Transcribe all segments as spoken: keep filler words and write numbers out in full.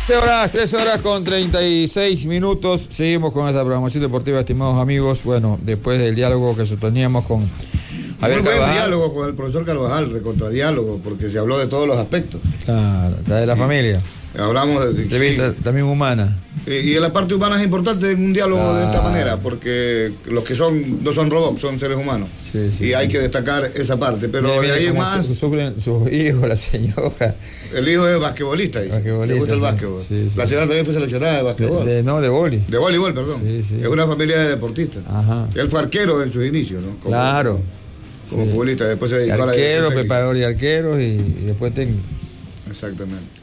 tres horas, tres horas con treinta y seis minutos. Seguimos con esta programación deportiva, estimados amigos. Bueno, después del diálogo que sosteníamos con Javier Muy buen diálogo con el profesor Carvajal, recontradiálogo, porque se habló de todos los aspectos. Claro, está de la sí. familia. Hablamos de entrevista sí. también humana. Y, y la parte humana es importante en un diálogo ah. de esta manera, porque los que son no son robots, son seres humanos. Sí, sí, y hay sí. que destacar esa parte. Pero mira, mira, de ahí en más. Sufren sus hijos, la señora. El hijo es basquetbolista, dice. Basquetbolista, le gusta el básquetbol. Sí, sí. La señora también fue seleccionada de basquetbol. De, de, no, de vóley. De voleibol, perdón. Sí, sí. Es una familia de deportistas. Ajá. Él fue arquero en sus inicios, ¿no? Como, claro. Como sí. futbolista, después se dedicó arquero, a la Arquero, preparador de arqueros y, y después técnico. Exactamente.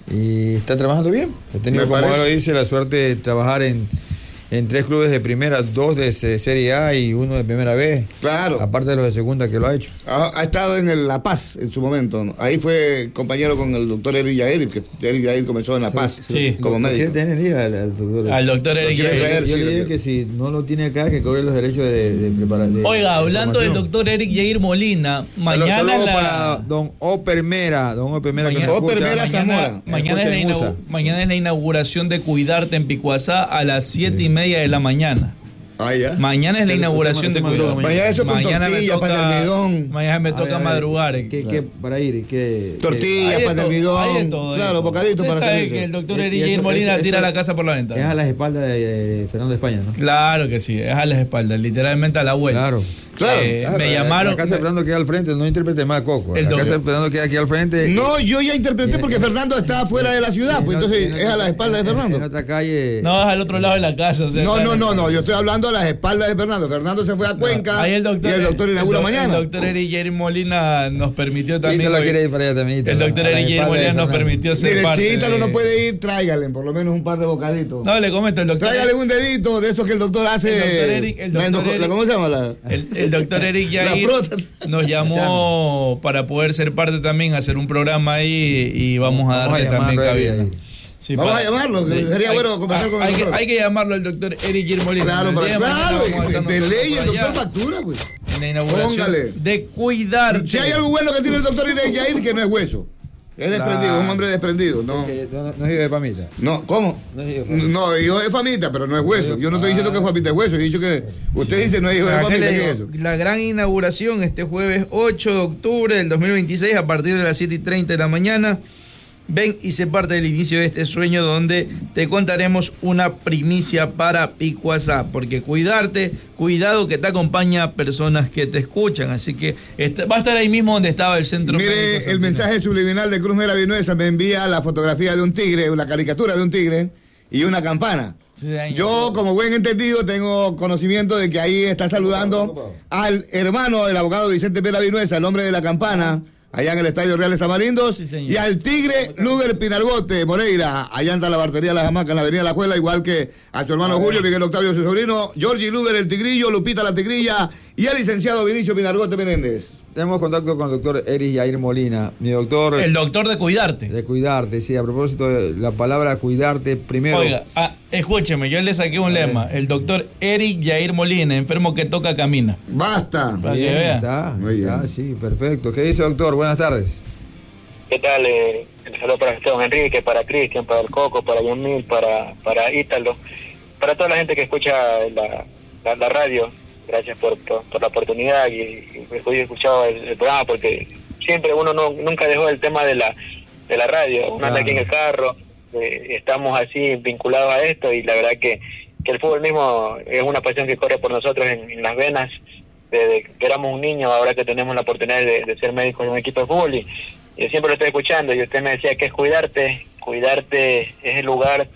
Y está trabajando bien. He tenido, como lo dice, la suerte de trabajar en, en tres clubes de primera, dos de Serie A y uno de primera B. Claro. Aparte de los de segunda que lo ha hecho. Ha, ha estado en el La Paz en su momento, ¿no? Ahí fue compañero con el doctor Eric Yair, que Eric Yair comenzó en La Paz sí. como médico. Tener al, al doctor, al doctor Eric Yair. Yo le dije que si no lo tiene acá, que cobre los derechos de, de preparar. De, Oiga, hablando del doctor Eric Yair Molina, mañana saludo la... para don Oper Mera, don Oper Mera, mañana, que Oper Mera Zamora. Mañana es, la inaug- mañana es la inauguración de Cuidarte en Picuazá a las siete sí. y media de la mañana. Ah, ya. Mañana es la inauguración de Cuidarte. Mañana eso con mañana tortillas, pan de almidón. Mañana me toca a ver, a ver, madrugar. ¿Qué, claro. qué, para ir? ¿Qué, tortillas, pan de almidón. Todo, claro, bocaditos para sabe que el doctor Eric Yair Molina tira la casa por la ventana. Es a las espaldas de Fernando de España, ¿no? Claro que sí, es a las espaldas, literalmente a la vuelta. Claro. Claro, eh, claro, me llamaron. La casa de Fernando queda al frente, no interprete más, Coco. El la doctor. casa de Fernando queda aquí al frente. No, yo ya interpreté porque Fernando está fuera de la ciudad, pues entonces es a las espaldas de Fernando. En otra calle. No, es al otro lado de la casa. O sea, no, no, no, no, yo estoy hablando a las espaldas de Fernando. Fernando se fue a Cuenca. No, ahí el doctor, y el doctor inaugura el, mañana. El doctor Eric Yair Molina nos permitió también. Lo quiere ir para allá también. El doctor Eric Yair Molina nos permitió ser Mire, parte. si Ítalo de... no puede ir, tráigale por lo menos un par de bocaditos. No, le comento, el doctor. Tráigale un dedito de esos que el doctor hace. El doctor Eric. El doctor Eric ¿Cómo se llama la? El, el doctor Eric Yair nos llamó para poder ser parte también, hacer un programa ahí y vamos a darle vamos a también cabida. Sí, vamos para, a llamarlo, que sería hay, bueno conversar con hay el doctor. Que, hay que llamarlo al doctor Eric Yair Molina. Claro, pero claro, de ley el doctor factura, pues. En la inauguración Póngale. De Cuidarte. Si hay algo bueno que tiene el doctor Eric Yair, que no es hueso. Es desprendido, es un hombre desprendido. No, no, no es hijo de Famita. No, ¿cómo? No es hijo de Famita. No, hijo de Famita, pero no es hueso. Yo no estoy diciendo que es Famita es hueso. He dicho que usted sí. dice no es hijo de Famita, ¿qué es eso? La gran inauguración este jueves ocho de octubre del dos mil veintiséis a partir de las siete y treinta de la mañana. Ven y sé parte del inicio de este sueño donde te contaremos una primicia para Picuazá, porque Cuidarte, cuidado que te acompaña personas que te escuchan, así que está, va a estar ahí mismo donde estaba el centro. Mire, el mensaje subliminal de Cruz Mera Vinuesa me envía la fotografía de un tigre, una caricatura de un tigre y una campana. Sí, yo, como buen entendido, tengo conocimiento de que ahí está saludando al hermano del abogado Vicente Mera Vinuesa, el hombre de la campana, allá en el Estadio Reales Tamarindos, sí, y al Tigre Luber Pinargote Moreira, allá anda la bartería Las Hamacas en la Avenida La Juela, igual que a su hermano Julio, Miguel Octavio, su sobrino, Georgie Luber el Tigrillo, Lupita la Tigrilla y el licenciado Vinicio Pinargote Menéndez. Tenemos contacto con el doctor Eric Yair Molina, mi doctor. El doctor de Cuidarte. De Cuidarte, sí, a propósito de la palabra Cuidarte, primero. Oiga, ah, escúcheme, yo le saqué un lema, el doctor Eric Yair Molina, enfermo que toca, camina. Basta. Para bien, que vea. Está, muy bien. Está, sí, perfecto. ¿Qué dice, doctor? Buenas tardes. ¿Qué tal? Eh, el saludo para Esteban Enrique, para Cristian, para el Coco, para Yamil, para, para Ítalo, para toda la gente que escucha la, la, la radio. Gracias por, por, por la oportunidad y, y he escuchado el, el programa porque siempre uno no nunca dejó el tema de la de la radio. Uno anda aquí en el carro, eh, estamos así vinculados a esto y la verdad que, que el fútbol mismo es una pasión que corre por nosotros en, en las venas desde que éramos un niño, ahora que tenemos la oportunidad de, de ser médicos en un equipo de fútbol y, y siempre lo estoy escuchando y usted me decía que es Cuidarte. Cuidarte es el lugar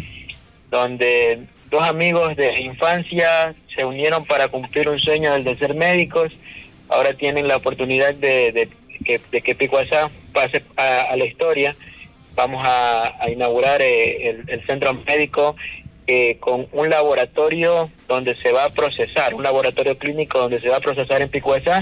donde dos amigos de infancia se unieron para cumplir un sueño del de ser médicos. Ahora tienen la oportunidad de, de, de, de que Picuazá pase a, a la historia. Vamos a, a inaugurar eh, el, el centro médico eh, con un laboratorio donde se va a procesar, un laboratorio clínico donde se va a procesar en Picuazá,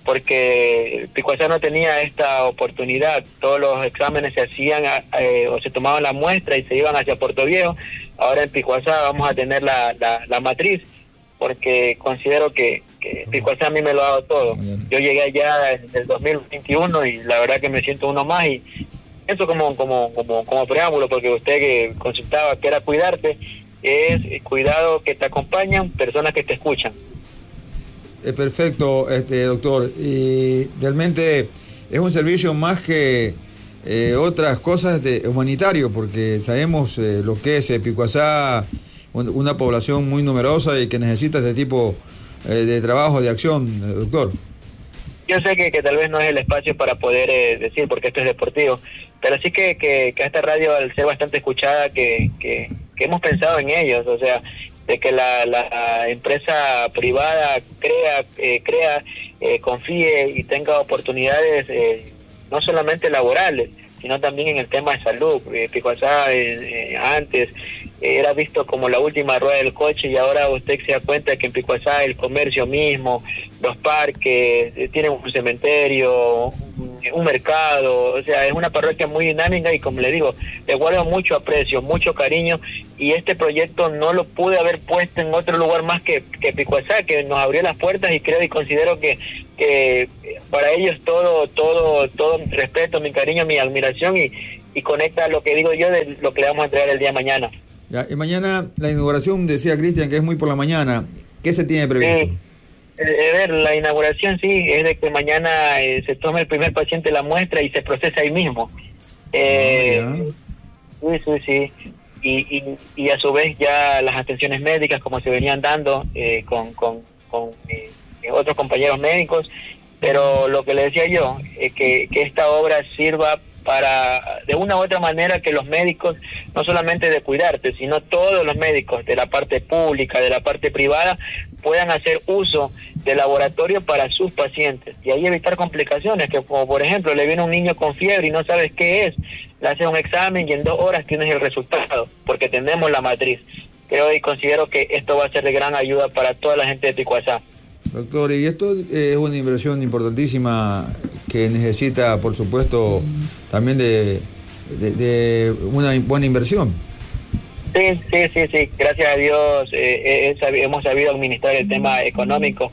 porque Picuazá no tenía esta oportunidad. Todos los exámenes se hacían eh, o se tomaban la muestra y se iban hacia Puerto Viejo. Ahora en Picuazá vamos a tener la, la, la matriz, porque considero que, que Picuazá a mí me lo ha dado todo. Yo llegué allá en el dos mil veintiuno y la verdad que me siento uno más y, eso como, como, como, como preámbulo, porque usted que consultaba que era cuidarte, es cuidado que te acompañan, personas que te escuchan. Eh, perfecto, este doctor. Y realmente es un servicio más que eh, otras cosas de humanitario, porque sabemos eh, lo que es eh, Picuazá, un, una población muy numerosa y que necesita ese tipo eh, de trabajo, de acción, eh, doctor. Yo sé que, que tal vez no es el espacio para poder eh, decir, porque esto es deportivo, pero sí que, que, que esta radio, al ser bastante escuchada, que, que, que hemos pensado en ellos, o sea, de que la, la empresa privada crea, eh, crea eh, confíe y tenga oportunidades eh, no solamente laborales, sino también en el tema de salud. Eh, Picuazá eh, eh, antes eh, era visto como la última rueda del coche, y ahora usted se da cuenta que en Picuazá el comercio mismo, los parques, eh, tienen un cementerio, un, un mercado, o sea, es una parroquia muy dinámica, y como le digo, le guardo mucho aprecio, mucho cariño, y este proyecto no lo pude haber puesto en otro lugar más que, que Picuazá, que nos abrió las puertas, y creo y considero que que para ellos todo todo todo mi respeto, mi cariño, mi admiración, y, y conecta lo que digo yo de lo que le vamos a entregar el día de mañana. Ya, y mañana la inauguración, decía Cristian, que es muy por la mañana. ¿Qué se tiene previsto? Eh, eh, a ver, la inauguración sí, es de que mañana eh, se tome el primer paciente la muestra y se procesa ahí mismo. Eh, oh, sí, sí, sí. Y, y, y a su vez ya las atenciones médicas como se venían dando eh, con, con, con eh, otros compañeros médicos, pero lo que le decía yo, es que, que esta obra sirva para, de una u otra manera, que los médicos, no solamente de cuidarte, sino todos los médicos de la parte pública, de la parte privada, puedan hacer uso del laboratorio para sus pacientes, y ahí evitar complicaciones, que como por ejemplo le viene un niño con fiebre y no sabes qué es, le haces un examen y en dos horas tienes el resultado, porque tenemos la matriz. Creo y considero que esto va a ser de gran ayuda para toda la gente de Picuazá. Doctor, y esto es una inversión importantísima que necesita, por supuesto, también de, de, de una buena inversión. Sí, sí, sí, sí. Gracias a Dios eh, eh, hemos sabido administrar el tema económico,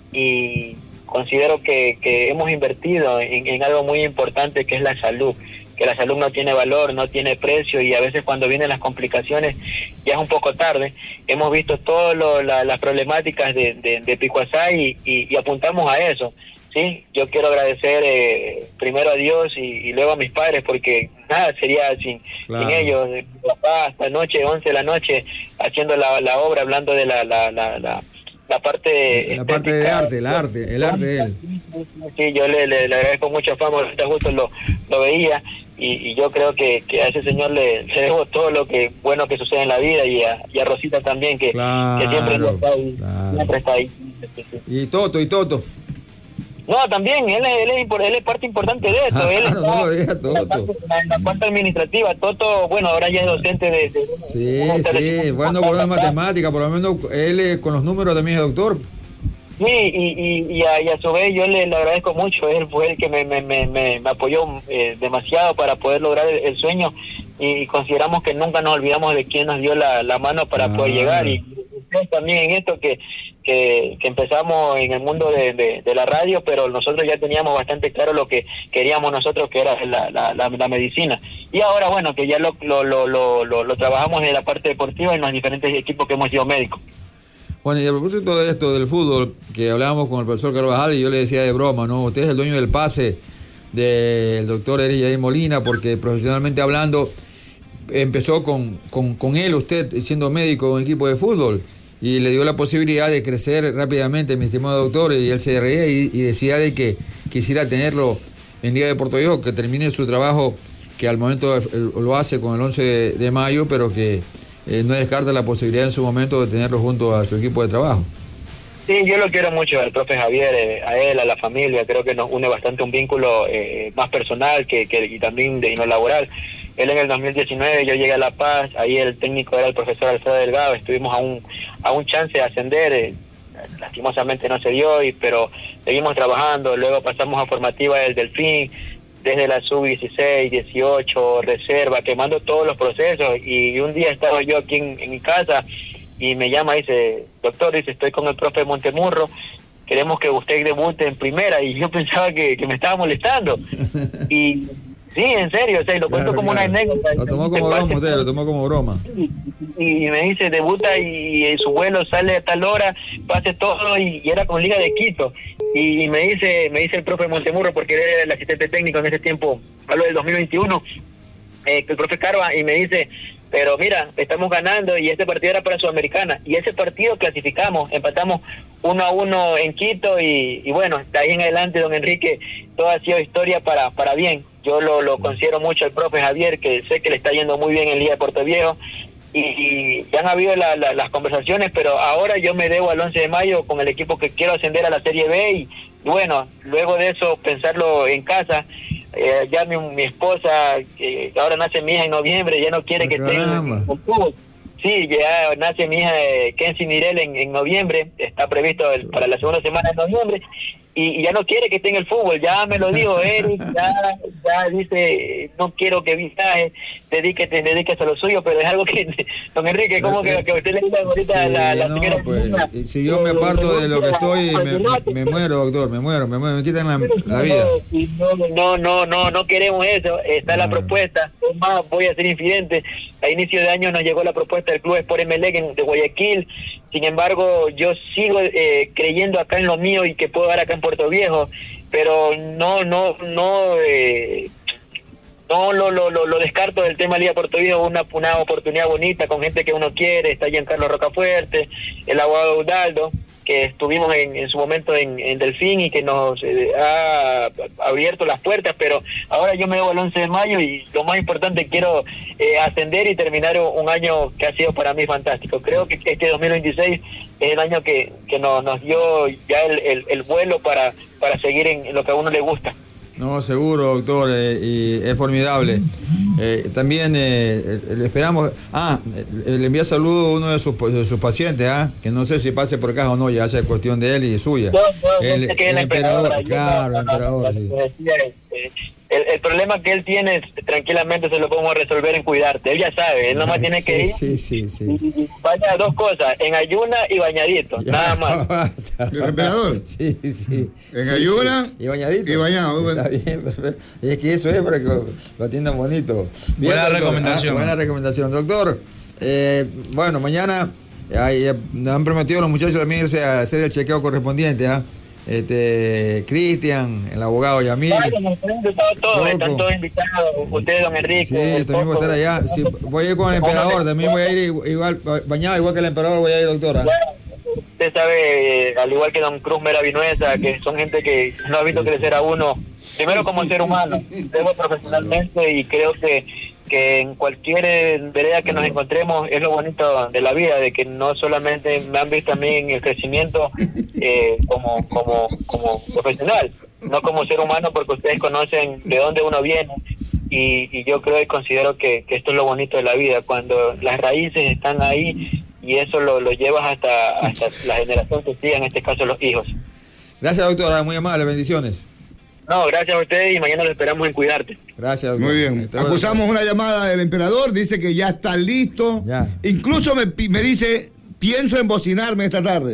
y considero que, que hemos invertido en, en algo muy importante, que es la salud. Que la salud no tiene valor, no tiene precio, y a veces cuando vienen las complicaciones ya es un poco tarde. Hemos visto todas la, las problemáticas de, de, de Picuazá y, y, y apuntamos a eso. Sí, yo quiero agradecer eh, primero a Dios y, y luego a mis padres, porque nada sería sin, claro. sin ellos. Mi papá hasta noche, once de la noche, haciendo la, la obra, hablando de la... la, la, la la parte la parte de arte, el arte, el arte de él. Sí, yo le, le, le agradezco mucho a Famo, ahorita justo lo, lo veía, y, y yo creo que, que a ese señor le, le debo todo lo que bueno que sucede en la vida, y a, y a Rosita también, que, claro, que siempre está ahí, claro. siempre está ahí. Y Toto, y Toto. No, también, él es, él, es, él es parte importante de eso. Ah, él no, no lo diga, Toto. En la, parte, en la parte administrativa. Toto, bueno, ahora ya es docente de... de sí, de sí, bueno, por la matemática, por lo menos él con los números también es doctor. Sí, y, y, y, a, y a su vez yo le, le agradezco mucho. Él fue el que me, me, me, me apoyó eh, demasiado para poder lograr el, el sueño, y consideramos que nunca nos olvidamos de quién nos dio la, la mano para ah. poder llegar. Y ustedes también en esto que... Que, que empezamos en el mundo de, de, de la radio, pero nosotros ya teníamos bastante claro lo que queríamos nosotros, que era la, la, la, la medicina. Y ahora, bueno, que ya lo, lo, lo, lo, lo, lo trabajamos en la parte deportiva, en los diferentes equipos que hemos sido médicos. Bueno, y a propósito de esto del fútbol, que hablábamos con el profesor Carvajal, y yo le decía de broma, ¿no? Usted es el dueño del pase del doctor Eric Yair Molina, porque profesionalmente hablando, empezó con, con, con él, usted siendo médico en un equipo de fútbol, y le dio la posibilidad de crecer rápidamente, mi estimado doctor, y él se reía y, y decía de que quisiera tenerlo en Liga de Puerto Viejo, que termine su trabajo, que al momento lo hace con el once de mayo, pero que eh, no descarta la posibilidad en su momento de tenerlo junto a su equipo de trabajo. Sí, yo lo quiero mucho al profe Javier, eh, a él, a la familia. Creo que nos une bastante un vínculo eh, más personal que, que y también de y no laboral. Él en el dos mil diecinueve, yo llegué a La Paz, ahí el técnico era el profesor Alfredo Delgado, estuvimos a un a un chance de ascender, eh, lastimosamente no se dio, y pero seguimos trabajando. Luego pasamos a formativa del Delfín, desde la sub dieciséis, dieciocho, reserva, quemando todos los procesos, y un día estaba yo aquí en, en mi casa, y me llama y dice, doctor, dice, estoy con el profe Montemurro, queremos que usted debute en primera, y yo pensaba que, que me estaba molestando, y Sí, en serio, o sea, y lo Claro, cuento como claro. una anécdota. Lo tomó como broma usted, lo tomó como broma. Y, y me dice, debuta y, y su vuelo sale a tal hora, pase todo, y, y era con Liga de Quito. Y, y me dice me dice el profe Montemurro, porque él era el asistente técnico en ese tiempo, hablo del dos mil veintiuno, eh, el profe Carva, y me dice, pero mira, estamos ganando y este partido era para Sudamericana, y ese partido clasificamos, empatamos uno a uno en Quito, y, y bueno, de ahí en adelante, don Enrique, todo ha sido historia para para bien. Yo lo, lo considero mucho al profe Javier, que sé que le está yendo muy bien en Liga de Puerto Viejo, y, y ya han habido la, la, las conversaciones, pero ahora yo me debo al once de mayo con el equipo que quiero ascender a la Serie B, y bueno, luego de eso pensarlo en casa. Eh, ya mi, mi esposa, que ahora nace mi hija en noviembre, ya no quiere Ah, que esté en el fútbol. Sí, ya nace mi hija eh, Kenzie Mirel en, en noviembre, está previsto el, para la segunda semana de noviembre, y, y ya no quiere que esté en el fútbol, ya me lo dijo Eric, ya, ya dice, no quiero que viaje, dedíquete, dedíquese a lo suyo, pero es algo que, don Enrique, como que, que usted le diga ahorita Sí, la, la no, señora pues, China, y si yo me aparto de lo que estoy, me, me, me muero, doctor, me muero, me muero, me quitan la, la vida. No, no, no, no, no queremos eso, está No. la propuesta, es más, voy a ser infidente, a inicio de año nos llegó la propuesta del Club Sport Emelec de Guayaquil, sin embargo, yo sigo eh, creyendo acá en lo mío y que puedo dar acá en Puerto Viejo, pero no, no, no, eh, no lo, lo, lo, lo descarto del tema Liga Puerto Viejo, una, una oportunidad bonita con gente que uno quiere, está Giancarlo Rocafuerte, el abogado Eudaldo, que estuvimos en, en su momento en, en Delfín y que nos eh, ha abierto las puertas, pero ahora yo me debo el once de mayo y lo más importante, quiero eh, ascender y terminar un año que ha sido para mí fantástico. Creo que este dos mil veintiséis es el año que, que nos, nos dio ya el, el, el vuelo para, para seguir en, en lo que a uno le gusta. No, seguro, doctor, eh, y es formidable. Eh, también eh, le esperamos. Ah, le envía saludos a uno de sus, de sus pacientes, ¿ah? Que no sé si pase por acá o no, ya sea cuestión de él y suya. No, no, el, el, el emperador, emperador, claro, el no, no, emperador, no, sí. eh, el, el problema que él tiene, tranquilamente se lo podemos resolver en cuidarte. Él ya sabe, él nomás Ay, tiene sí, que ir. Sí, sí, sí. Y, y vaya dos cosas, en ayuna y bañadito, Ya, nada más. basta. ¿El emperador? Sí, sí. En Sí, ayuna sí. Y bañadito. y bañado, bueno. Está bien, perfecto. Y es que eso es para que lo, lo atiendan bonito. Bien, Buena doctor. recomendación. Ah, buena recomendación. Doctor, eh, bueno, mañana eh, eh, han prometido los muchachos también irse a hacer el chequeo correspondiente, ¿ah? Este, Cristian, el abogado Yamil. Vayan, están invitados todos, Loco. están todos invitados, ustedes, don Enrique. Sí, el también voy a estar Coco. allá. Sí, voy a ir con el emperador, también voy a ir igual, bañado igual que el emperador, voy a ir, doctora. Usted sabe, eh, al igual que don Cruz Mera Vinuesa, que son gente que no ha visto crecer a uno, primero como ser humano, luego profesionalmente, y creo que que en cualquier eh, vereda que nos encontremos es lo bonito de la vida, de que no solamente me han visto a mí en el crecimiento eh, como, como, como profesional, no como ser humano, porque ustedes conocen de dónde uno viene, y, y yo creo y considero que, que esto es lo bonito de la vida, cuando las raíces están ahí y eso lo, lo llevas hasta, hasta la generación que sigue, en este caso los hijos. Gracias, doctora, muy amable, bendiciones. No, gracias a ustedes y mañana lo esperamos en Cuidarte. Gracias, doctor. Muy bien. Hasta luego. Acusamos una llamada del emperador, dice que ya está listo. Ya. Incluso me, pi- me dice, pienso en bocinarme esta tarde.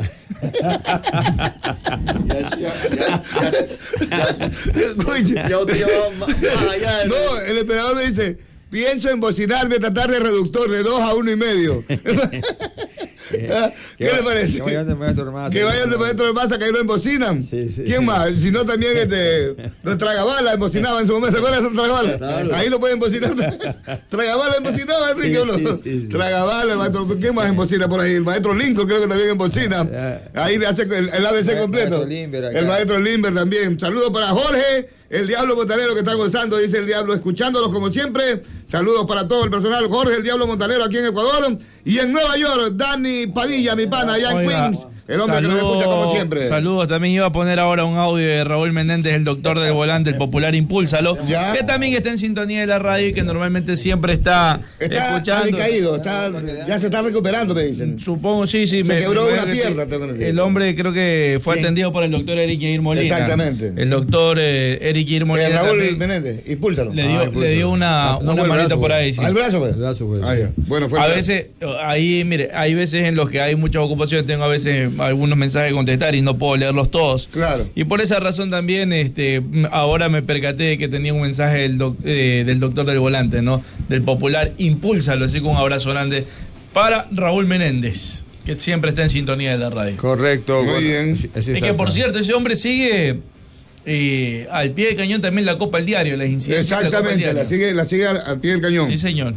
Escuche. No, el emperador me dice, pienso en bocinarme esta tarde reductor de dos a uno y medio. ¿Qué le parece? Que vayan de maestro hermano. Que vayan de maestro de masa, que ahí lo embocinan. Sí, sí. ¿Quién más? Si no, también este, don Tragabala embocinaba en su momento. ¿Se acuerdan de don Tragabala? Claro. Ahí lo pueden embocinar. Tragabala embocinaba, así Sí, que uno. sí, sí, sí. Tragabala, el maestro. ¿Quién más embocina por ahí? El maestro Lincoln creo que también embocina. Ahí le hace el, el A B C El completo. maestro Limber acá. El maestro Limber también. Saludos para Jorge, el Diablo Montanero que está gozando, dice el Diablo, escuchándolos como siempre. Saludos para todo el personal. Jorge, el Diablo Montanero aquí en Ecuador. Y en Nueva York, Dani Padilla, mi pana, allá en Oiga, Queens. El hombre que nos escucha como siempre. Saludos, también iba a poner ahora un audio de Raúl Menéndez, el doctor del volante, el popular Impúlsalo, Ya. que también está en sintonía de la radio y que normalmente siempre está, Está escuchando. caído, está, ya se está recuperando, me dicen. Supongo, sí, sí. Se quebró me una que pierna, sí. tengo entendido. El hombre creo que fue atendido por el doctor Eric Yair Molina. Exactamente. El doctor eh, Eric Yair Molina Eh, Raúl también Menéndez, impúlsalo. le dio, Ah, impúlsalo. le dio una, No, no una fue el manita brazo, por güey. ahí. Sí. ¿Al brazo, pues? El brazo, pues. Ah, ya. Bueno, fue el A brazo. veces, ahí, mire, hay veces en los que hay muchas ocupaciones, tengo a veces algunos mensajes que contestar y no puedo leerlos todos. Claro. Y por esa razón también este, ahora me percaté de que tenía un mensaje del, doc, eh, del doctor del volante, ¿no? Del popular Impúlsalo, así que un abrazo grande para Raúl Menéndez, que siempre está en sintonía de la radio. Correcto. Muy bueno, bien. Así, así y que por cierto, ese hombre sigue eh, al pie del cañón también la Copa del Diario, las incidencias. Exactamente, la, la sigue, la sigue al, al pie del cañón. Sí, señor.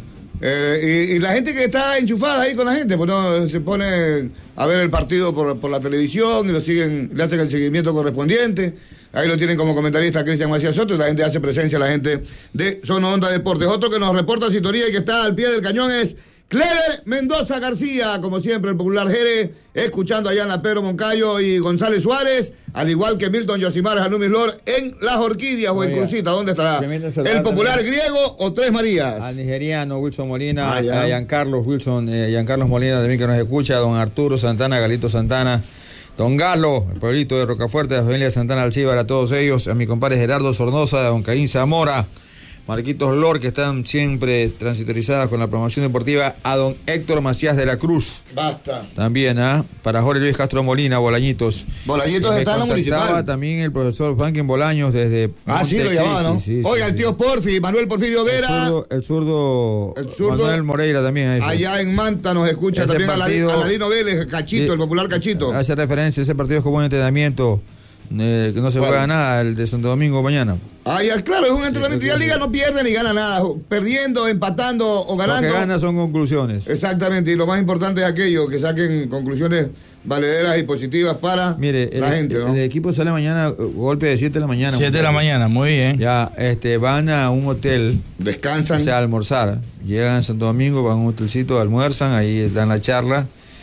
Eh, y, y la gente que está enchufada ahí con la gente, pues no se pone a ver el partido por, por la televisión y lo siguen, le hacen el seguimiento correspondiente. Ahí lo tienen como comentarista Cristian Macías Soto, y la gente hace presencia, la gente de Zona Onda Deportes. Otro que nos reporta sintonía y que está al pie del cañón es Clever Mendoza García, como siempre el popular Jerez, escuchando allá en la Pedro Moncayo y González Suárez, al igual que Milton Yosimar Janumis Lor en Las Orquídeas o en Crucita. ¿Dónde estará? ¿El popular también griego o Tres Marías? Al nigeriano Wilson Molina, ah, a Giancarlos Wilson, eh, Giancarlos Molina también que nos escucha, don Arturo Santana, Galito Santana, don Galo, el pueblito de Rocafuerte, la familia Santana Alcíbar, a todos ellos, a mi compadre Gerardo Sornosa, don Caín Zamora, Marquitos Lor, que están siempre transitorizadas con la promoción deportiva, a don Héctor Macías de la Cruz. Basta. También, ¿ah? ¿eh? Para Jorge Luis Castro Molina, Bolañitos. Bolañitos está en la municipal. También el profesor Franklin Bolaños desde... Ah, sí, lo llamaba, ¿no? Sí, Oiga, sí, el tío sí. Porfi, Manuel Porfirio Vera. El zurdo, el zurdo Manuel Moreira también. Eso. Allá en Manta nos escucha ese también partido, Aladino Vélez, Cachito, sí, el popular Cachito. Hace referencia, ese partido es como un entrenamiento. Eh, que no se juega nada, el de Santo Domingo mañana. Ah, ya, claro, es un entrenamiento. Sí, ya Liga no pierde ni gana nada. Perdiendo, empatando o ganando. Lo que gana son conclusiones. Exactamente, y lo más importante es aquello, que saquen conclusiones valederas y positivas para Mire, la el, gente, el, ¿no? El equipo sale mañana, golpe de siete de la mañana. siete de la mañana, muy bien. Ya, este, van a un hotel. Descansan. O sea, a almorzar. Llegan a Santo Domingo, van a un hotelcito, almuerzan, ahí dan la charla.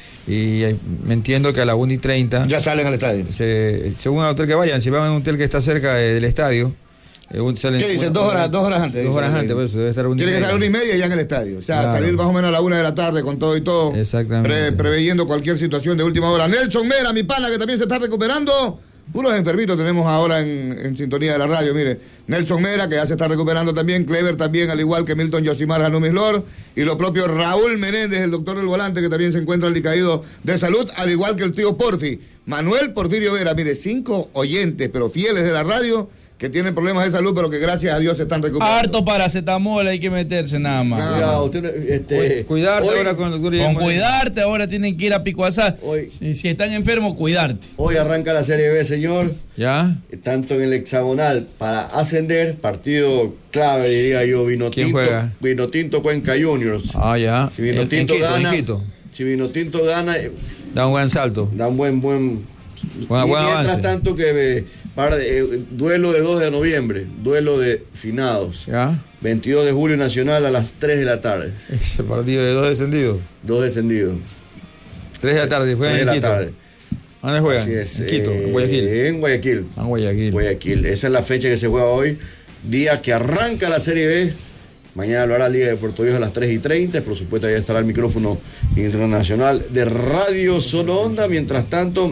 Y me entiendo que a las una y treinta ya salen al estadio. Se, según el hotel que vayan, si van a un hotel que está cerca de, del estadio. Eh, salen, ¿Qué dicen? Dos horas, dos horas antes. Dos horas antes, por eso debe estar una y media. Tiene que estar una y media ya en el estadio. O sea, claro, salir más o menos a la una de la tarde con todo y todo. Exactamente. Pre, preveyendo cualquier situación de última hora. Nelson Mera, mi pana, que también se está recuperando. Puros enfermitos tenemos ahora en, en sintonía de la radio, mire. Nelson Mera, que ya se está recuperando también. Clever también, al igual que Milton Yosimar Janumis Lor. Y lo propio Raúl Menéndez, el doctor del volante, que también se encuentra alicaído de salud, al igual que el tío Porfi. Manuel Porfirio Vera, mire, cinco oyentes, pero fieles de la radio, que tienen problemas de salud, pero que gracias a Dios se están recuperando. Harto paracetamol, hay que meterse nada más. Nada Cuidado, usted, este, cuidarte hoy, ahora con el doctor. Con cuidarte, ahora tienen que ir a Picuazá. Si, si están enfermos, cuidarte. Hoy arranca la Serie B, señor. ¿Ya? Tanto en el hexagonal para ascender, partido clave, diría yo, Vino ¿Quién Tinto, juega? Vino Tinto Cuenca Juniors. Ah, ya. Si Vino en, Tinto en Quito, gana, en Quito. si Vino Tinto gana, da un buen salto. Da un buen, buen. Buena, y buen mientras avance. tanto que eh, para, eh, duelo de dos de noviembre, duelo de finados. ¿Ya? veintidós de julio Nacional a las tres de la tarde. Ese partido de dos descendidos. Dos descendidos. tres de la tarde, fue en de la Quito. tarde. ¿Dónde juegan? Así es, en Quito, eh, en Guayaquil. En Guayaquil. En Guayaquil. Guayaquil. Esa es la fecha que se juega hoy. Día que arranca la Serie B. Mañana lo hará Liga de Puerto Viejo a las tres y treinta. Por supuesto, ya estará el micrófono internacional de Radio Zona Onda. Mientras tanto,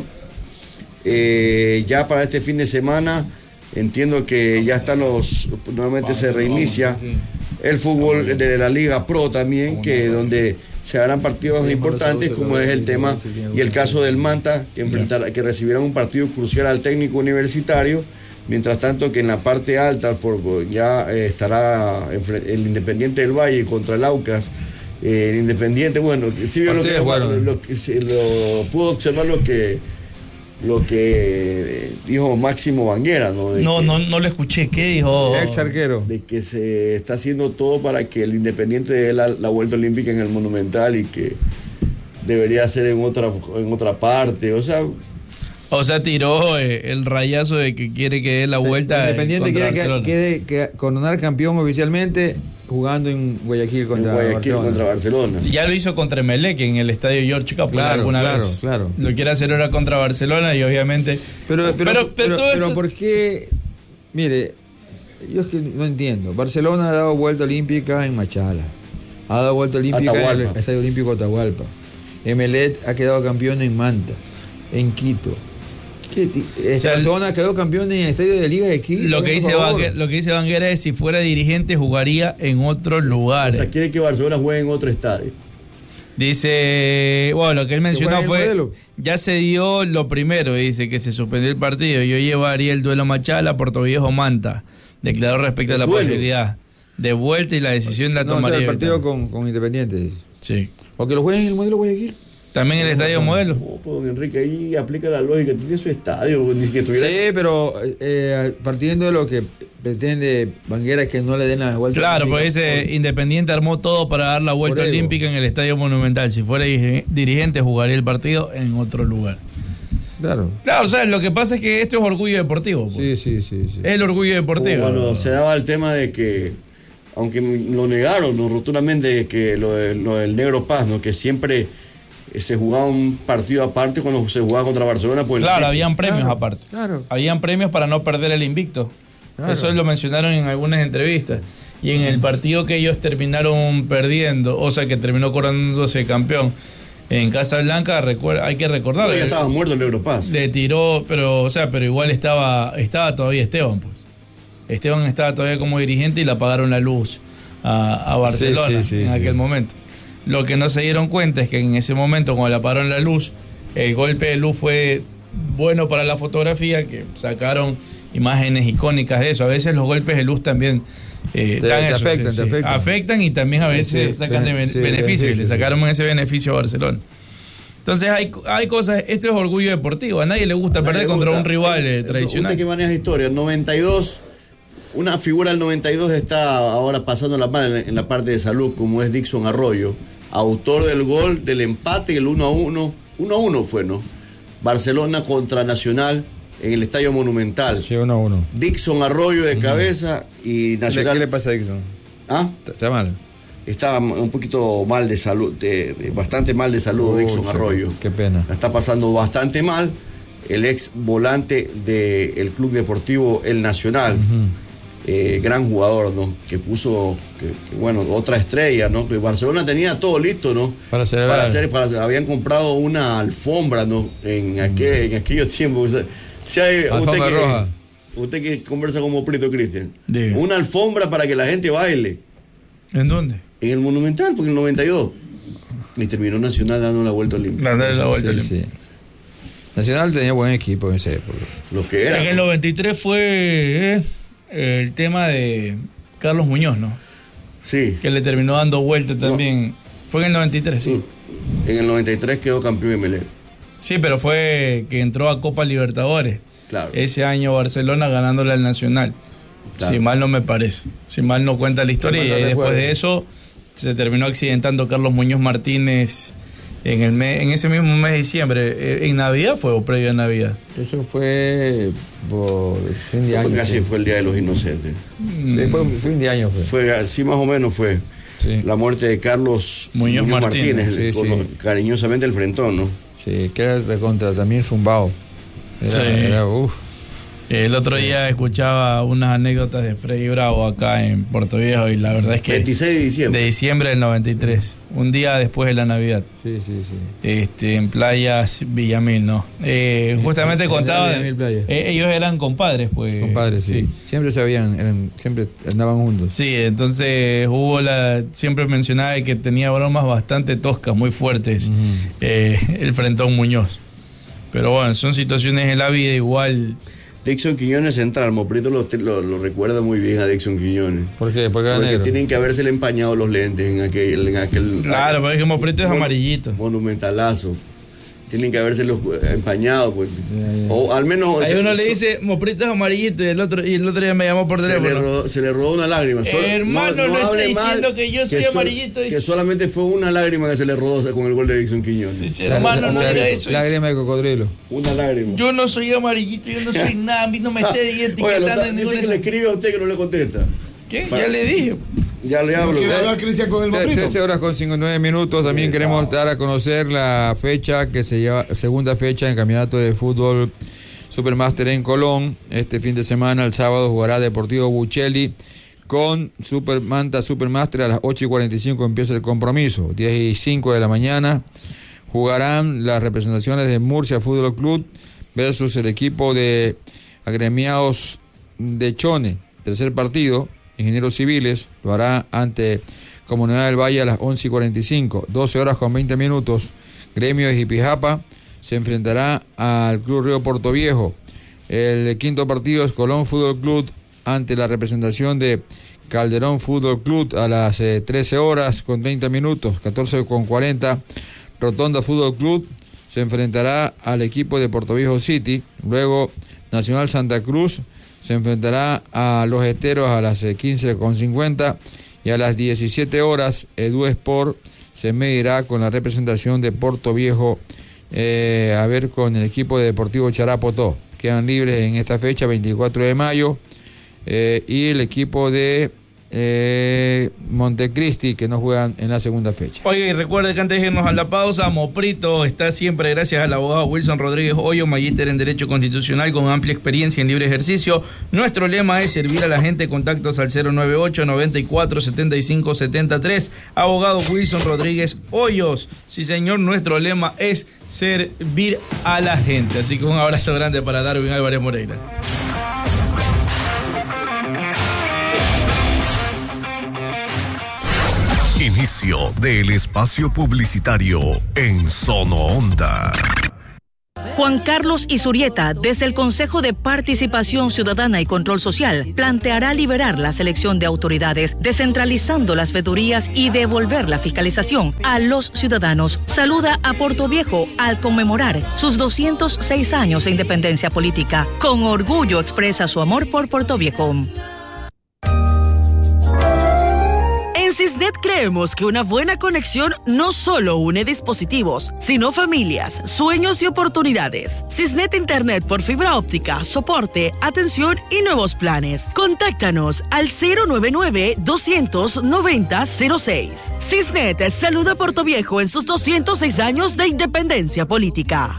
eh, ya para este fin de semana, entiendo que ya están los. Nuevamente se reinicia el fútbol de la Liga Pro también, que donde se harán partidos importantes, como es el tema y el caso del Manta, que, enfrentará, que recibirá un partido crucial al técnico universitario. Mientras tanto que en la parte alta por, ya eh, estará el Independiente del Valle contra el Aucas. Eh, el Independiente, bueno, sí vio lo que, bueno, lo, lo, lo pudo observar lo que lo que dijo Máximo Banguera, ¿no? De no, que, no, no lo escuché. ¿Qué dijo? Ex arquero. De que se está haciendo todo para que el Independiente dé la, la vuelta olímpica en el Monumental y que debería ser en otra en otra parte, o sea. O sea, tiró eh, el rayazo de que quiere que dé la o sea, vuelta. Independiente contra quiere, que, quiere que coronar campeón oficialmente jugando en Guayaquil contra en Guayaquil Barcelona. contra Barcelona. Ya lo hizo contra Emelec en el estadio George Capula claro, alguna claro, vez. Claro, Lo quiere hacer ahora contra Barcelona y obviamente. Pero, pero, pero, pero, pero, pero, pero esto... ¿por qué? Mire, yo es que no entiendo. Barcelona ha dado vuelta olímpica en Machala. Ha dado vuelta olímpica Atahualpa. en el Estadio Olímpico Atahualpa. Emelec ha quedado campeón en Manta, en Quito. Esta o sea, zona quedó campeón en el estadio de Liga de Quito. Lo que, dice Banguera, lo que dice Banguera es si fuera dirigente jugaría en otros lugares. O sea, quiere que Barcelona juegue en otro estadio. Dice, bueno, lo que él mencionó fue, ya se dio lo primero, dice que se suspendió el partido. Yo llevaría el duelo Machala, Portoviejo, Manta. Declaró respecto a la duelo. posibilidad de vuelta y la decisión la no, tomaría. O sea, el partido con, con Independiente, dice. Sí. O que lo jueguen en el modelo Guayaquil. También el no, estadio no, modelo. No, pues don Enrique, ahí aplica la lógica, tiene su estadio. Ni que tuviera... Sí, pero eh, partiendo de lo que pretende Banguera, que no le den la vuelta. Claro, pues dice, Independiente armó todo para dar la vuelta olímpica en el estadio Monumental. Si fuera dirigente, jugaría el partido en otro lugar. Claro. Claro, o sea, lo que pasa es que esto es orgullo deportivo. Pues. Sí, sí, sí, sí. Es el orgullo deportivo. Bueno, se daba el tema de que, aunque lo negaron ¿no? rotundamente, que lo, de, lo del Negro Paz, ¿no? que siempre se jugaba un partido aparte cuando se jugaba contra Barcelona. Pues claro, habían premios claro, aparte. Claro. Habían premios para no perder el invicto. Claro. Eso lo mencionaron en algunas entrevistas. Y en el partido que ellos terminaron perdiendo, o sea, que terminó coronándose campeón en Casablanca, recuerda, hay que recordar. Pero ya estaba muerto el Negro Paz. Le tiró, pero, o sea, pero igual estaba, estaba todavía Esteban, pues. Esteban estaba todavía como dirigente y le apagaron la luz a, a Barcelona sí, sí, sí, en sí. aquel momento. Lo que no se dieron cuenta es que en ese momento, cuando le apagaron la luz, el golpe de luz fue bueno para la fotografía, que sacaron imágenes icónicas de eso. A veces los golpes de luz también eh, te, dan te eso, afectan, sí, te afectan. afectan y también a veces sí, sacan de sí, beneficio y le sacaron sí. ese beneficio a Barcelona. Entonces hay, hay cosas, esto es orgullo deportivo, a nadie le gusta nadie perder le gusta. contra un rival eh, tradicional. Usted que maneja historia, el noventa y dos, una figura del noventa y dos está ahora pasando la mano en la parte de salud, como es Dixon Arroyo, autor del gol del empate, el uno a uno, uno a uno fue, ¿no? Barcelona contra Nacional en el Estadio Monumental. Sí, uno a uno. Dixon Arroyo de cabeza uh-huh. y Nacional. ¿Qué le pasa a Dixon? ¿Ah? ¿Está mal? Está un poquito mal de salud, de, de, bastante mal de salud, oh, Dixon Arroyo. Qué pena. La está pasando bastante mal. El ex volante del Club Deportivo El Nacional. Uh-huh. Eh, gran jugador, ¿no? Que puso, que, que, bueno, otra estrella, ¿no? Que Barcelona tenía todo listo, ¿no? Para hacer, para hacer, para, habían comprado una alfombra, ¿no? En, aquel, en aquellos tiempos. O sea, si hay, usted, que, roja. usted que conversa como Prieto Cristian, una alfombra para que la gente baile. ¿En dónde? En el Monumental, porque en el noventa y dos. Y terminó Nacional dando la vuelta olímpica. La, la vuelta sí, sí, sí. Nacional tenía buen equipo en ese época. Lo que era. En el noventa y tres fue... Eh, el tema de Carlos Muñoz, ¿no? Sí. Que le terminó dando vuelta también. No. Fue en el noventa y tres, sí. En el noventa y tres quedó campeón de Melé. Sí, pero fue que entró a Copa Libertadores. Claro. Ese año Barcelona ganándole al Nacional. Claro. Si mal no me parece. Si mal no cuenta la historia. Y ahí después de eso se terminó accidentando Carlos Muñoz Martínez en el mes, en ese mismo mes de diciembre. ¿En Navidad fue o previo a Navidad? Eso fue por fin de año. Fue casi sí. fue el Día de los Inocentes. Sí, fue fin de año. Fue, fue así más o menos fue. Sí. La muerte de Carlos Muñoz, Muñoz Martínez, Martínez sí, sí. Los, cariñosamente el Frentón, ¿no? Sí, que era recontra también zumbao. Era, sí. era uff. El otro sí. día escuchaba unas anécdotas de Freddy Bravo acá en Puerto Viejo y la verdad es que... veintiséis de diciembre. De diciembre del noventa y tres, un día después de la Navidad. Sí, sí, sí. Este, en Playas Villamil, ¿no? Eh, justamente contaba... Eh, ellos eran compadres, pues. Compadres, sí. sí. Siempre sabían, eran, siempre andaban juntos. Sí, entonces hubo la... Siempre mencionaba que tenía bromas bastante toscas, muy fuertes, uh-huh. eh, el Frentón Muñoz. Pero bueno, son situaciones en la vida igual... Dixon Quiñones central, Moprito lo, lo, lo recuerda muy bien a Dixon Quiñones. ¿Por qué? Porque, Porque tienen que habérsele empañado los lentes en aquel... En aquel claro, porque aquel, Moprito es mon, amarillito. Monumentalazo. Tienen que habérselos empañado, pues. Ya, ya. O al menos... Ahí se, uno le dice, Moprito es amarillito, y el otro, y el otro día me llamó por teléfono. Se le rodó, se le rodó una lágrima. Sol, Hermano, no, no, no está diciendo que yo soy que amarillito. Sol, que solamente fue una lágrima que se le rodó con el gol de Dixon Quiñones. Dice, hermano, no diga eso. Lágrima de cocodrilo. Una lágrima. Yo no soy amarillito, yo no soy nada, a mí no me esté etiquetando en ninguna... Dice que le escribe a usted que no le contesta. ¿Qué? Para... Ya le dije. Ya le hablo. ¿Quiere hablar Cristian con el Moprito? trece horas con cincuenta y nueve minutos. También sí, queremos dar a conocer la fecha que se lleva, segunda fecha en campeonato de fútbol Supermaster en Colón. Este fin de semana, el sábado, jugará Deportivo Buccelli con Super Manta Supermaster. A las ocho y cuarenta y cinco empieza el compromiso. diez y cinco de la mañana jugarán las representaciones de Murcia Fútbol Club versus el equipo de agremiados de Chone. Tercer partido, Ingenieros Civiles lo hará ante Comunidad del Valle a las once y cuarenta y cinco. doce horas con veinte minutos. Gremio de Jipijapa se enfrentará al Club Río Portoviejo. El quinto partido es Colón Fútbol Club ante la representación de Calderón Fútbol Club a las eh, trece horas con treinta minutos. catorce con cuarenta. Rotonda Fútbol Club se enfrentará al equipo de Portoviejo City. Luego Nacional Santa Cruz se enfrentará a Los Esteros a las quince con cincuenta y a las diecisiete horas Edu Sport se medirá con la representación de Portoviejo eh, a ver con el equipo de Deportivo Charapotó. Quedan libres en esta fecha, veinticuatro de mayo, eh, y el equipo de Eh, Montecristi, que no juegan en la segunda fecha. Oye, y recuerde que antes de irnos a la pausa, Moprito está siempre gracias al abogado Wilson Rodríguez Hoyo, magíster en Derecho Constitucional con amplia experiencia en libre ejercicio. Nuestro lema es servir a la gente. Contactos al cero noventa y ocho, noventa y cuatro, setenta y cinco, setenta y tres. Abogado Wilson Rodríguez Hoyos. Sí, señor, nuestro lema es servir a la gente. Así que un abrazo grande para Darwin Álvarez Moreira. Inicio del espacio publicitario en Sono Onda. Juan Carlos Izurieta, desde el Consejo de Participación Ciudadana y Control Social, planteará liberar la selección de autoridades, descentralizando las veedurías y devolver la fiscalización a los ciudadanos. Saluda a Portoviejo al conmemorar sus doscientos seis años de independencia política. Con orgullo expresa su amor por Portoviejo. En Cisnet creemos que una buena conexión no solo une dispositivos, sino familias, sueños y oportunidades. Cisnet Internet por fibra óptica, soporte, atención y nuevos planes. Contáctanos al cero noventa y nueve, doscientos noventa, cero seis. Cisnet saluda a Portoviejo en sus doscientos seis años de independencia política.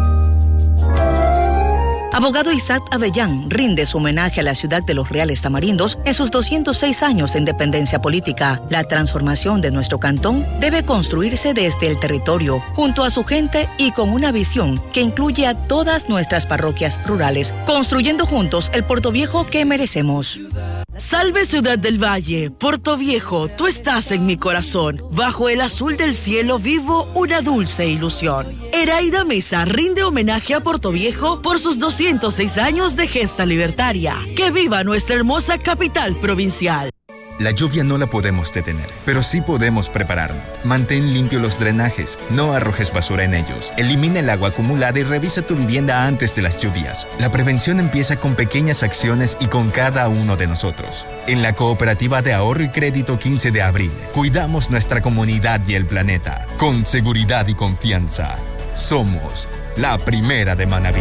Abogado Isaac Avellán rinde su homenaje a la ciudad de Los Reales Tamarindos en sus doscientos seis años de independencia política. La transformación de nuestro cantón debe construirse desde el territorio, junto a su gente y con una visión que incluye a todas nuestras parroquias rurales, construyendo juntos el Portoviejo que merecemos. Salve Ciudad del Valle, Portoviejo, tú estás en mi corazón. Bajo el azul del cielo vivo una dulce ilusión. Eraida Mesa rinde homenaje a Portoviejo por sus doscientos seis años de gesta libertaria. ¡Que viva nuestra hermosa capital provincial! La lluvia no la podemos detener, pero sí podemos prepararnos. Mantén limpios los drenajes, no arrojes basura en ellos. Elimina el agua acumulada y revisa tu vivienda antes de las lluvias. La prevención empieza con pequeñas acciones y con cada uno de nosotros. En la Cooperativa de Ahorro y Crédito quince de abril, cuidamos nuestra comunidad y el planeta. Con seguridad y confianza, somos la primera de Manabí.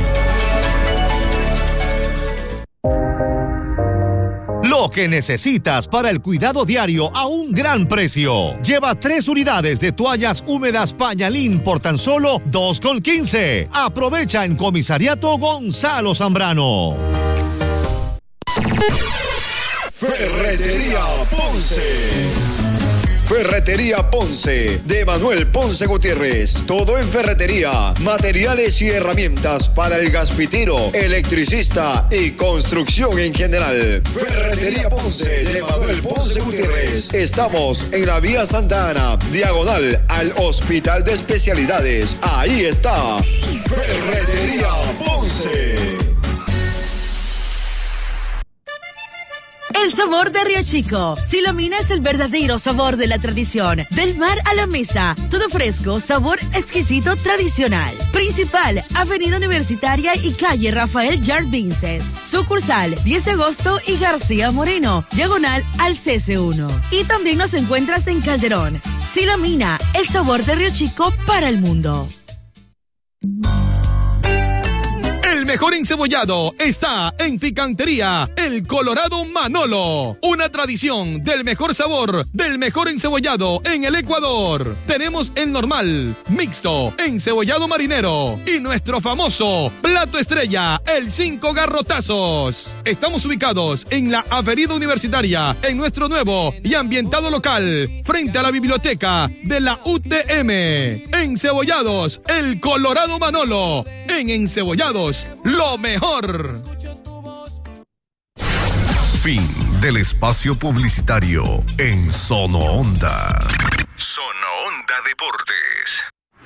Lo que necesitas para el cuidado diario a un gran precio. Lleva tres unidades de toallas húmedas Pañalín por tan solo dos con quince. Aprovecha en Comisariato Gonzalo Zambrano. Ferretería Ponce. Ferretería Ponce, de Manuel Ponce Gutiérrez. Todo en ferretería, materiales y herramientas para el gasfitero, electricista y construcción en general. Ferretería Ponce, de Manuel Ponce Gutiérrez. Estamos en la vía Santa Ana, diagonal al Hospital de Especialidades. Ahí está, Ferretería Ponce. El sabor de Río Chico. Silomina es el verdadero sabor de la tradición. Del mar a la mesa. Todo fresco, sabor exquisito, tradicional. Principal, Avenida Universitaria y calle Rafael Jardinces. Sucursal, diez de agosto y García Moreno. Diagonal al C C uno. Y también nos encuentras en Calderón. Silomina, el sabor de Río Chico para el mundo. El mejor encebollado está en Picantería El Colorado Manolo. Una tradición del mejor sabor, del mejor encebollado en el Ecuador. Tenemos el normal, mixto, encebollado marinero y nuestro famoso plato estrella, el cinco garrotazos. Estamos ubicados en la Avenida Universitaria, en nuestro nuevo y ambientado local, frente a la biblioteca de la U T M. Encebollados El Colorado Manolo. En Encebollados, lo mejor. Fin del espacio publicitario en Sono Onda. Sono Onda Deportes.